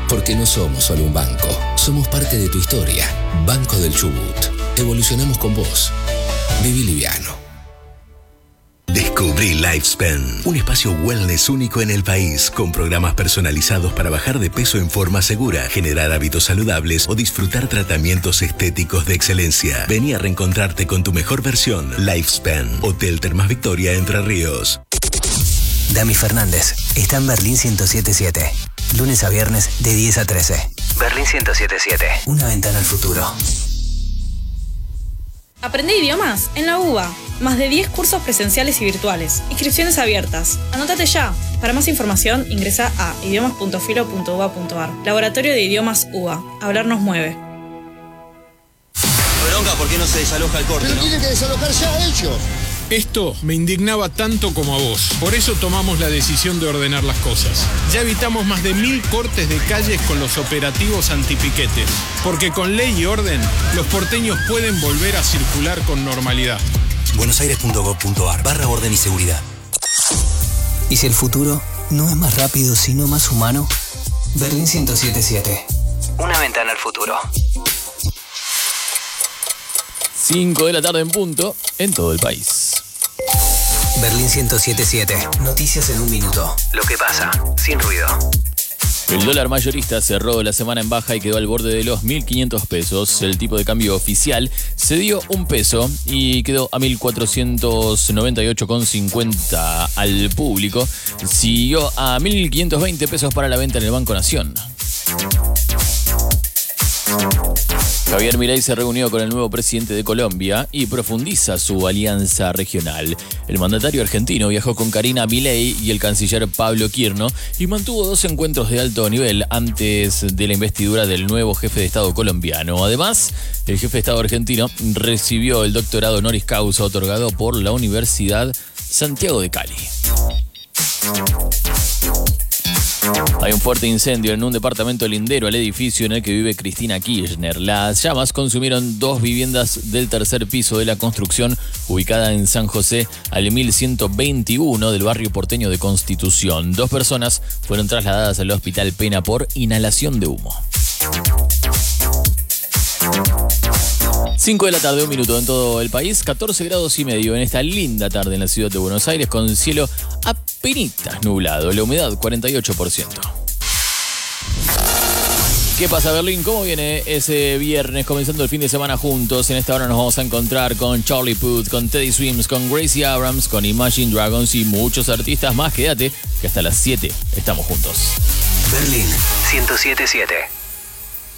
Porque no somos solo un banco, somos parte de tu historia. Banco del Chubut. Evolucionamos con vos. Viví liviano. Descubrí Lifespan, un espacio wellness único en el país, con programas personalizados para bajar de peso en forma segura, generar hábitos saludables o disfrutar tratamientos estéticos de excelencia. Vení a reencontrarte con tu mejor versión. Lifespan, Hotel Termas Victoria, Entre Ríos. Dami Fernández está en Berlín 107.7. Lunes a viernes de 10 a 13. Berlín 107.7. Una ventana al futuro. Aprende idiomas en la UBA. Más de 10 cursos presenciales y virtuales. Inscripciones abiertas. Anótate ya. Para más información, ingresa a idiomas.filo.uba.ar. Laboratorio de Idiomas UBA. Hablar nos mueve. Bronca, ¿por qué no se desaloja el corte? Pero tienen que desalojar ya ellos. Esto me indignaba tanto como a vos. Por eso tomamos la decisión de ordenar las cosas. Ya evitamos más de 1000 cortes de calles con los operativos antipiquetes. Porque con ley y orden, los porteños pueden volver a circular con normalidad. buenosaires.gov.ar/orden y seguridad. ¿Y si el futuro no es más rápido, sino más humano? Berlín 107.7. Una ventana al futuro. 5 de la tarde en punto en todo el país. Berlín 107.7. Noticias en un minuto. Lo que pasa, sin ruido. El dólar mayorista cerró la semana en baja y quedó al borde de los 1.500 pesos. El tipo de cambio oficial cedió un peso y quedó a 1.498,50 al público. Siguió a 1.520 pesos para la venta en el Banco Nación. Javier Milei se reunió con el nuevo presidente de Colombia y profundiza su alianza regional. El mandatario argentino viajó con Karina Milei y el canciller Pablo Quirno y mantuvo 2 encuentros de alto nivel antes de la investidura del nuevo jefe de Estado colombiano. Además, el jefe de Estado argentino recibió el doctorado honoris causa otorgado por la Universidad Santiago de Cali. Hay un fuerte incendio en un departamento lindero al edificio en el que vive Cristina Kirchner. Las llamas consumieron 2 viviendas del tercer piso de la construcción ubicada en San José al 1121 del barrio porteño de Constitución. 2 personas fueron trasladadas al Hospital Pena por inhalación de humo. 5 de la tarde, 1 minuto en todo el país, 14 grados y medio en esta linda tarde en la ciudad de Buenos Aires con cielo apenitas nublado, la humedad 48%. ¿Qué pasa, Berlín? ¿Cómo viene ese viernes comenzando el fin de semana juntos? En esta hora nos vamos a encontrar con Charlie Puth, con Teddy Swims, con Gracie Abrams, con Imagine Dragons y muchos artistas más. Quédate que hasta las 7 estamos juntos. Berlín 107.7.